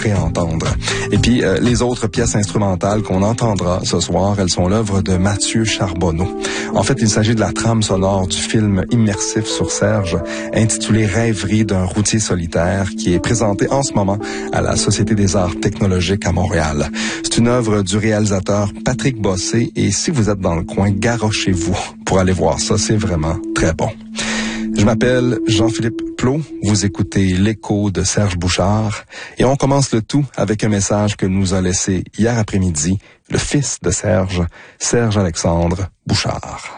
réentendre. Et puis, les autres pièces instrumentales qu'on entendra ce soir, elles sont l'œuvre de Mathieu Charbonneau. En fait, il s'agit de la trame sonore du film immersif sur Serge, intitulé Rêverie d'un routier solitaire, qui est présenté en ce moment à la Société des arts technologiques à Montréal. C'est une œuvre du réalisateur Patrick Bossé, et si vous êtes dans le coin, garochez-vous pour aller voir ça, c'est vraiment très bon. Je m'appelle Jean-Philippe Plot, vous écoutez L'écho de Serge Bouchard, et on commence le tout avec un message que nous a laissé hier après-midi le fils de Serge, Serge Alexandre Bouchard.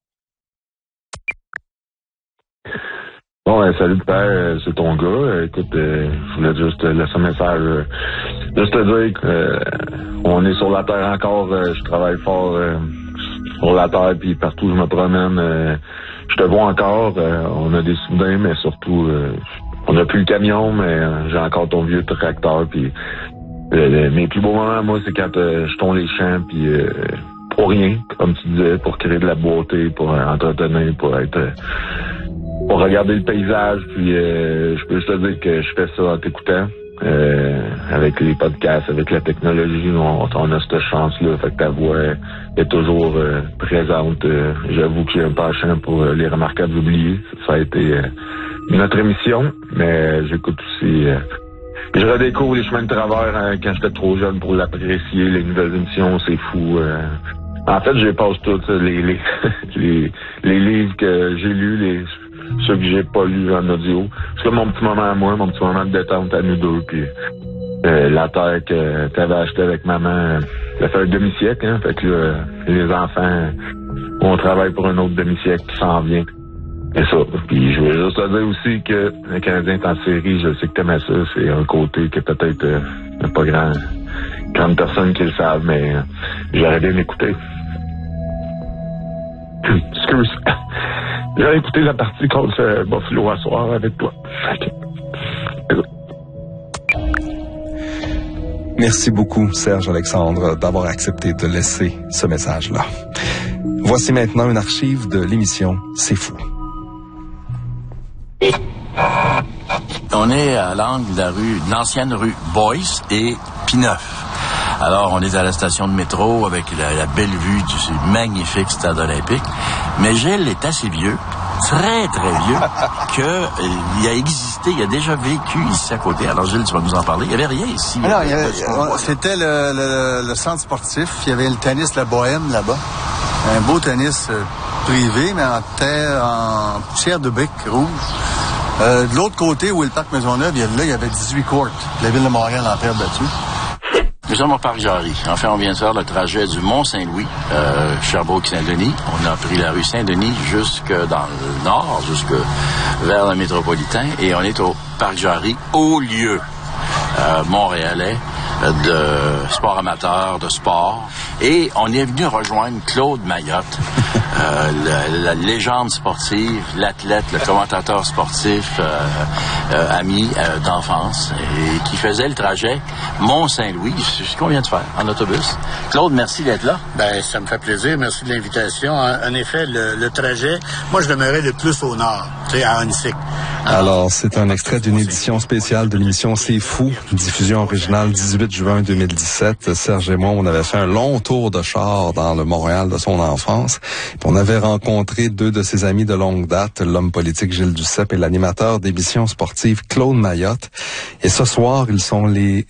Bon, salut père, c'est ton gars. Écoute, je voulais juste laisser un message, juste te dire qu'on est sur la terre encore. Je travaille fort sur la terre, puis partout où je me promène, je te vois encore. On a des souvenirs, mais surtout, on n'a plus le camion, mais j'ai encore ton vieux tracteur. Puis mes plus beaux moments, moi, c'est quand je tourne les champs, puis pour rien, comme tu disais, pour créer de la beauté, pour entretenir, pour regarder le paysage. Puis je peux juste te dire que je fais ça en t'écoutant. Avec les podcasts, avec la technologie, on a cette chance-là. Fait que ta voix est toujours présente. J'avoue que j'ai un penchant pour les remarquables oubliés. Ça a été notre émission, mais j'écoute aussi. Je redécouvre les chemins de travers quand j'étais trop jeune pour l'apprécier. Les nouvelles émissions, c'est fou. En fait, je passe tous les livres que j'ai lus, ceux que j'ai pas lus en audio. C'est comme mon petit moment à moi, mon petit moment de détente à nous deux. Puis la terre que t'avais achetée avec maman, ça fait un demi-siècle, hein. Fait que là, les enfants, on travaille pour un autre demi-siècle qui s'en vient. C'est ça. Puis je veux juste te dire aussi que le Canadien est en série, je sais que t'aimais ça. C'est un côté que peut-être pas grande personne qui le savent, mais j'aurais bien écouté. Excuse. J'ai écouté la partie contre Buffalo à soir avec toi. Merci beaucoup, Serge Alexandre, d'avoir accepté de laisser ce message-là. Voici maintenant une archive de l'émission C'est fou. On est à l'angle de l'ancienne rue Boyce et Pineuf. Alors, on est à la station de métro avec la belle vue du magnifique stade olympique. Mais Gilles est assez vieux, très, très vieux, il a déjà vécu ici à côté. Alors, Gilles, tu vas nous en parler. Il n'y avait rien ici. Non, c'était le centre sportif. Il y avait le tennis La Bohème là-bas. Un beau tennis privé, mais en terre, en poussière de briques rouges. De l'autre côté, où est le parc Maisonneuve, il y avait 18 courts. La ville de Montréal en terre battue. Nous sommes au parc Jarry. En fait, on vient de faire le trajet du Mont-Saint-Louis, Sherbrooke-Saint-Denis. On a pris la rue Saint-Denis jusque dans le nord, jusque vers le métropolitain. Et on est au parc Jarry, haut lieu montréalais de sport amateur, de sport. Et on est venu rejoindre Claude Mayotte, la légende sportive, l'athlète, le commentateur sportif, ami d'enfance, et qui faisait le trajet Mont-Saint-Louis, c'est ce qu'on vient de faire, en autobus. Claude, merci d'être là. Ben, ça me fait plaisir, merci de l'invitation. En effet, le trajet, moi je demeurais le plus au nord, tu sais, à Huntsic. Alors, c'est un extrait d'une édition spéciale de l'émission C'est fou, diffusion originale 18 juin 2017. Serge et moi, on avait fait un long tour de char dans le Montréal de son enfance. Puis on avait rencontré deux de ses amis de longue date, l'homme politique Gilles Duceppe et l'animateur d'émissions sportives Claude Mayotte. Et ce soir, ils sont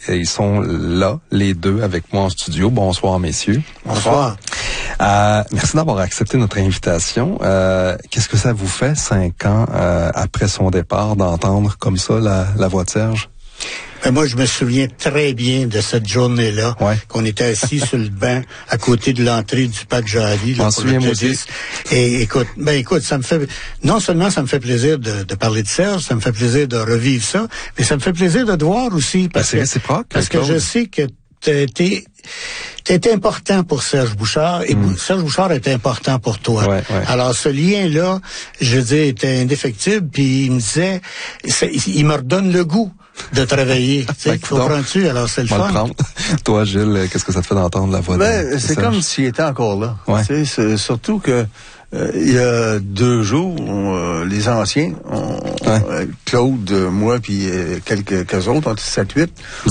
là, les deux, avec moi en studio. Bonsoir, messieurs. Bonsoir. Merci d'avoir accepté notre invitation. Qu'est-ce que ça vous fait, 5 ans après son départ, d'entendre comme ça la voix de Serge? Moi, je me souviens très bien de cette journée-là, qu'on était assis sur le banc à côté de l'entrée du parc Jarry. J'en souviens moi aussi. Et écoute, ça me fait, non seulement ça me fait plaisir de parler de Serge, ça me fait plaisir de revivre ça, mais ça me fait plaisir de te voir aussi. Parce que je sais que t'as été important pour Serge Bouchard et Serge Bouchard était important pour toi. Ouais. Alors ce lien-là, je veux dire, était indéfectible. Puis il me disait, il me redonne le goût de travailler. Tu sais, comprends-tu? Alors c'est le fun. Toi, Gilles, qu'est-ce que ça te fait d'entendre la voix de c'est comme s'il était encore là. Ouais. Tu sais, c'est surtout que il y a 2 jours, les anciens, Claude, moi, puis quelques autres, on était 7-8.